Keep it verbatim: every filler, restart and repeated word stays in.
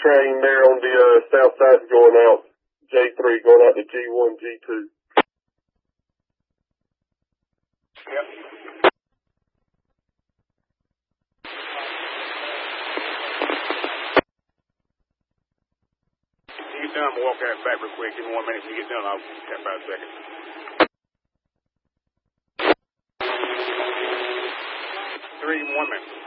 train there on the uh, south side going out J three, going out to G one, G two. Yep. You get done, I'm going to walk out back real quick. Give me one minute. When you get done, I'll have about a second. Three, one minute.